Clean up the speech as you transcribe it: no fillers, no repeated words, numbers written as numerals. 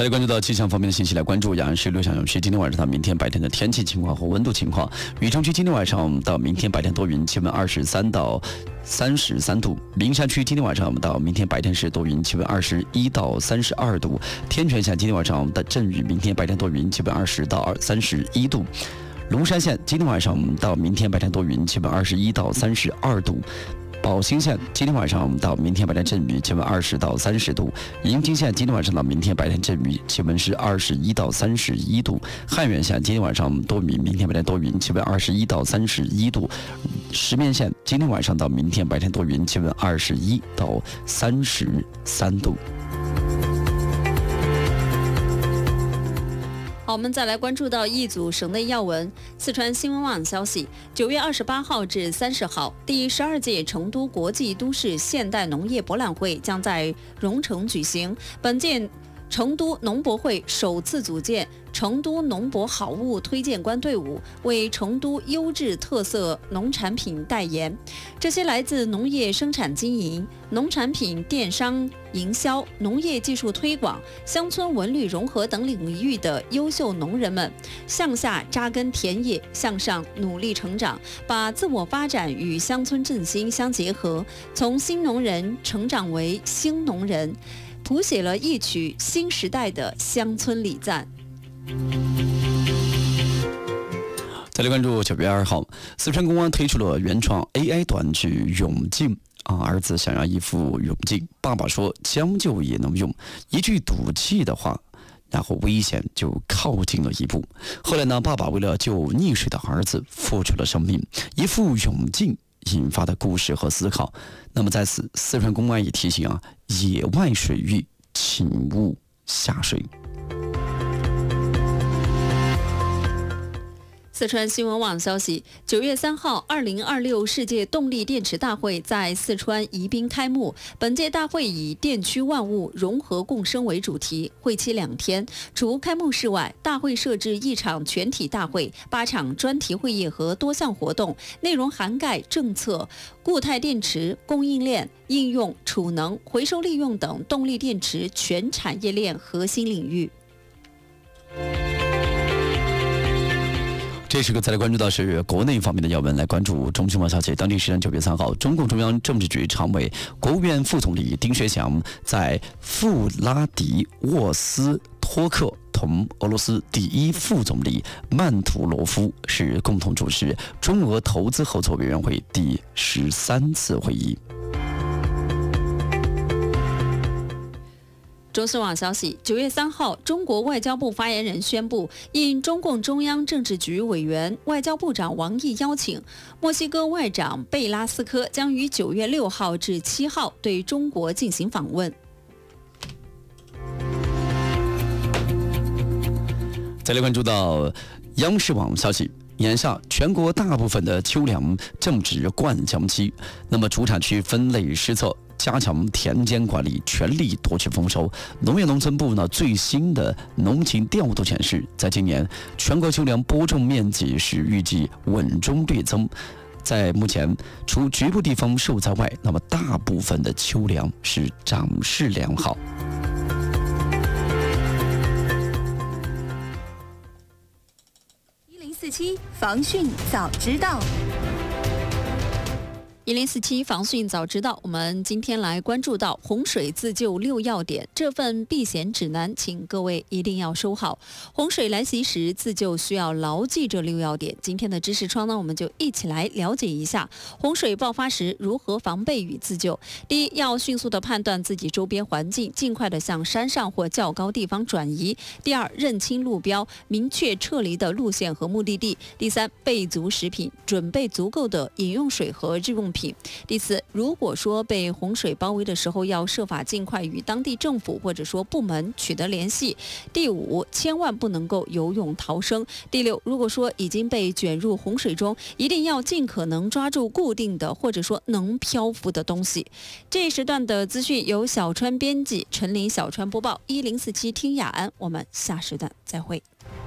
再来关注到气象方面的信息，来关注雅安市六小区今天晚上到明天白天的天气情况和温度情况。禹城区今天晚上到明天白天多云，气温23到33度；灵山区今天晚上到明天白天是多云，气温21到32度；天泉县今天晚上的阵雨，明天白天多云，气温20到31度；龙山县今天晚上到明天白天多云，气温21到32度；宝兴县今天晚上到明天白天阵雨，气温20到30度；银津县今天晚上到明天白天阵雨，气温是21到31度；汉源县今天晚上多云，明天白天多云，气温21到31度；石棉县今天晚上到明天白天多云，气温21到33度。 好，我们再来关注到一组省内要闻。四川新闻网消息，9月28号至30号，第12届成都国际都市现代农业博览会将在蓉城举行。本届成都农博会首次组建成都农博好物推荐官队伍，为成都优质特色农产品代言。这些来自农业生产经营、农产品电商营销、农业技术推广、乡村文旅融合等领域的优秀农人们，向下扎根田野，向上努力成长，把自我发展与乡村振兴相结合，从新农人成长为新农人，谱写了一曲新时代的乡村礼赞。 再来关注9月2号，四川公安推出了原创 AI 短剧《泳镜》儿子想要一副泳镜，爸爸说将就也能用，一句赌气的话，然后危险就靠近了一步。后来呢，爸爸为了救溺水的儿子付出了生命，一副泳镜引发的故事和思考。那么在此，四川公安也提醒野外水域请勿下水。 四川新闻网消息，9月3号，2026世界动力电池大会在四川宜宾开幕。本届大会以电驱万物，融合共生为主题，会期2天。除开幕式外，大会设置1场全体大会、8场专题会议和多项活动，内容涵盖政策、固态电池、供应链、应用、储能、回收利用等动力电池全产业链核心领域。 这时刻再来关注到是国内方面的要闻，来关注中新网消息。当地时间9月3号，中共中央政治局常委、国务院副总理丁薛祥在富拉迪沃斯托克同俄罗斯第1副总理曼图罗夫是共同主持中俄投资合作委员会第13次会议。 中新网消息，9月3号，中国外交部发言人宣布，应中共中央政治局委员、外交部长王毅邀请，墨西哥外长贝拉斯科将于9月6号至7号对中国进行访问。 再来关注到央视网消息。眼下，全国大部分的秋粮正值灌浆期，那么主产区分类施策，加强田间管理，全力夺取丰收。农业农村部呢最新的农情调度显示，在今年全国秋粮播种面积是预计稳中略增。在目前，除局部地方受灾外，那么大部分的秋粮是长势良好。 1047防汛早知道。 1047防汛早知道，我们今天来关注到洪水自救6要点，这份避险指南，请各位一定要收好。洪水来袭时，自救需要牢记这6要点。今天的知识窗呢，我们就一起来了解一下洪水爆发时如何防备与自救。第一，要迅速的判断自己周边环境，尽快的向山上或较高地方转移。第二，认清路标，明确撤离的路线和目的地。第三，备足食品，准备足够的饮用水和日用品。第四，如果说被洪水包围的时候，要设法尽快与当地政府或者说部门取得联系。第五，千万不能够游泳逃生。第六，如果说已经被卷入洪水中，一定要尽可能抓住固定的或者说能漂浮的东西。这一时段的资讯由小川编辑，陈琳、小川播报。1047听雅安，我们下时段再会。